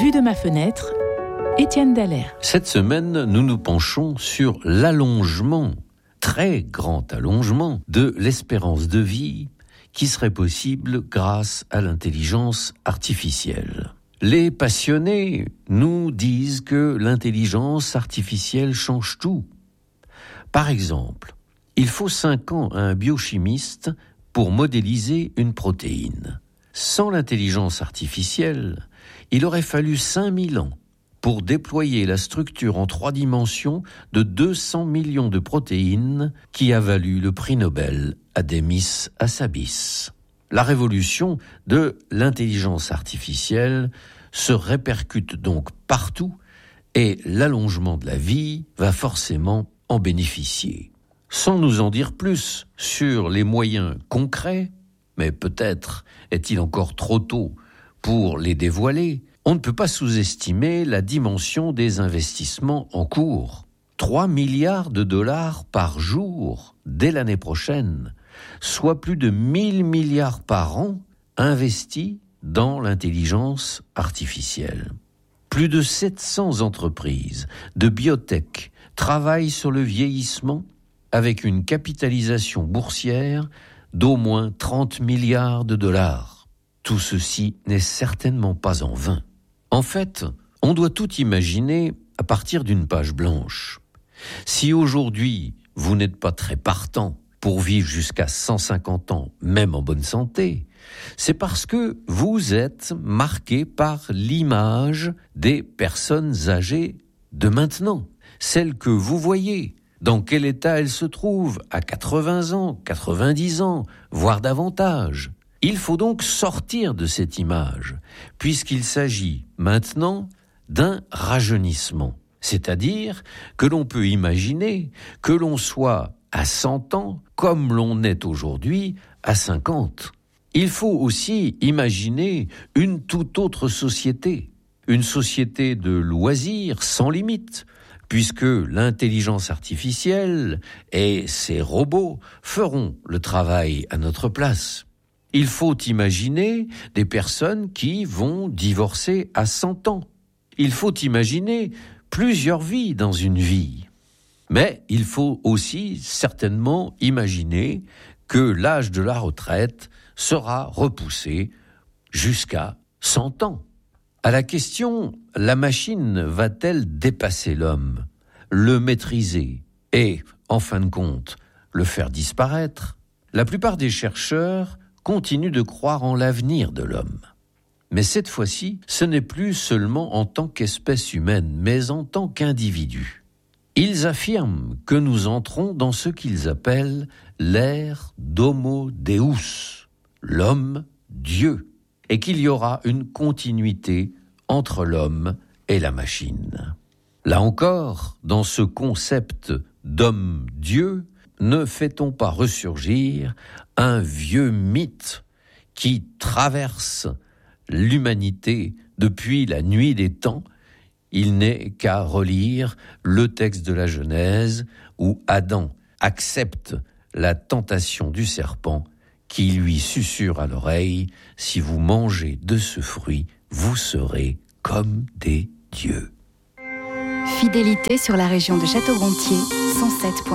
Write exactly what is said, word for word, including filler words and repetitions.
Vue de ma fenêtre, Étienne Dallaire. Cette semaine, nous nous penchons sur l'allongement, très grand allongement, de l'espérance de vie qui serait possible grâce à l'intelligence artificielle. Les passionnés nous disent que l'intelligence artificielle change tout. Par exemple, il faut cinq ans à un biochimiste pour modéliser une protéine. Sans l'intelligence artificielle, il aurait fallu cinq mille ans pour déployer la structure en trois dimensions de deux cents millions de protéines qui a valu le prix Nobel à Demis Hassabis. La révolution de l'intelligence artificielle se répercute donc partout et l'allongement de la vie va forcément en bénéficier. Sans nous en dire plus sur les moyens concrets, mais peut-être est-il encore trop tôt pour les dévoiler, on ne peut pas sous-estimer la dimension des investissements en cours. trois milliards de dollars par jour dès l'année prochaine, soit plus de mille milliards par an investis dans l'intelligence artificielle. Plus de sept cents entreprises de biotech travaillent sur le vieillissement avec une capitalisation boursière d'au moins trente milliards de dollars. Tout ceci n'est certainement pas en vain. En fait, on doit tout imaginer à partir d'une page blanche. Si aujourd'hui, vous n'êtes pas très partant pour vivre jusqu'à cent cinquante ans, même en bonne santé, c'est parce que vous êtes marqué par l'image des personnes âgées de maintenant, celles que vous voyez. Dans quel état elles se trouvent à quatre-vingts ans, quatre-vingt-dix ans, voire davantage. Il faut donc sortir de cette image, puisqu'il s'agit maintenant d'un rajeunissement. C'est-à-dire que l'on peut imaginer que l'on soit à cent ans comme l'on est aujourd'hui à cinquante. Il faut aussi imaginer une toute autre société, une société de loisirs sans limite, puisque l'intelligence artificielle et ses robots feront le travail à notre place. Il faut imaginer des personnes qui vont divorcer à cent ans. Il faut imaginer plusieurs vies dans une vie. Mais il faut aussi certainement imaginer que l'âge de la retraite sera repoussé jusqu'à cent ans. À la question « La machine va-t-elle dépasser l'homme, le maîtriser et, en fin de compte, le faire disparaître ?» La plupart des chercheurs continuent de croire en l'avenir de l'homme. Mais cette fois-ci, ce n'est plus seulement en tant qu'espèce humaine, mais en tant qu'individu. Ils affirment que nous entrons dans ce qu'ils appellent l'ère d'Homo Deus, l'homme-dieu, et qu'il y aura une continuité entre l'homme et la machine. Là encore, dans ce concept d'homme-dieu, ne fait-on pas ressurgir un vieux mythe qui traverse l'humanité depuis la nuit des temps? Il n'est qu'à relire le texte de la Genèse où Adam accepte la tentation du serpent qui lui susurre à l'oreille « Si vous mangez de ce fruit, vous serez comme des dieux ». Fidélité sur la région de Château-Gontier, cent sept.